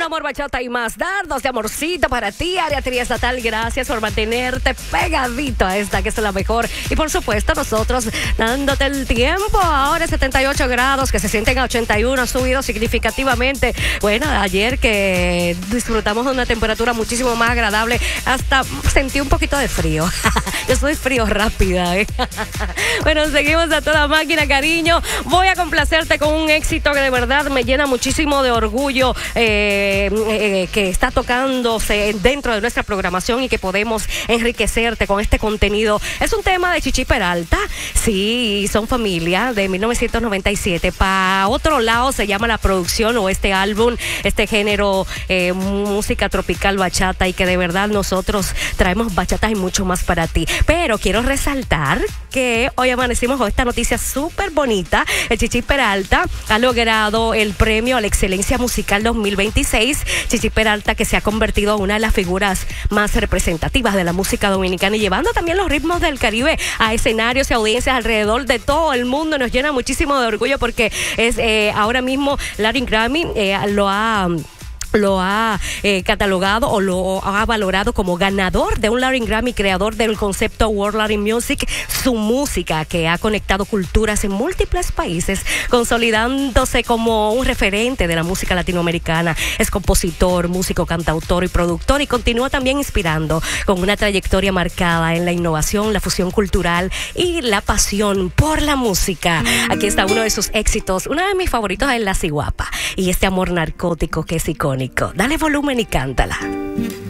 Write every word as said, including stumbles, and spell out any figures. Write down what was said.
amor, bachata y más. Dardos de amorcito para ti, área triestatal. Gracias por mantenerte pegadito a esta, que es la mejor. Y por supuesto, nosotros dándote el tiempo. Ahora setenta y ocho grados, que se sienten a ochenta y uno, ha subido significativamente. Bueno, ayer que disfrutamos de una temperatura muchísimo más agradable, hasta sentí un poquito de frío. Yo soy frío rápida, ¿eh? Bueno, seguimos a toda máquina, cariño. Voy a complacerte con un éxito que de verdad me llena muchísimo de orgullo, eh, eh, que está tocándose dentro de nuestra programación y que podemos enriquecerte con este contenido. Es un tema de Chichi Peralta. Sí, son familia, de mil novecientos noventa y siete. Para otro lado se llama la producción o este álbum, este género, eh, música tropical, bachata, y que de verdad nosotros traemos bachatas y mucho más para ti. Pero quiero resaltar que hoy amanecimos con esta noticia súper bonita. El Chichi Peralta ha logrado el premio a la excelencia musical dos mil veintiséis. Chichi Peralta, que se ha convertido en una de las figuras más representativas de la música dominicana y llevando también los ritmos del Caribe a escenarios y audiencias alrededor de todo el mundo. Nos llena muchísimo de orgullo porque es eh, ahora mismo Latin Grammy eh, lo ha... lo ha eh, catalogado o lo ha valorado como ganador de un Latin Grammy, creador del concepto World Latin Music. Su música, que ha conectado culturas en múltiples países, consolidándose como un referente de la música latinoamericana. Es compositor, músico, cantautor y productor, y continúa también inspirando con una trayectoria marcada en la innovación, la fusión cultural y la pasión por la música. Aquí está uno de sus éxitos, uno de mis favoritos es La Ciguapa, y este amor narcótico que es icónico. Dale volumen y cántala.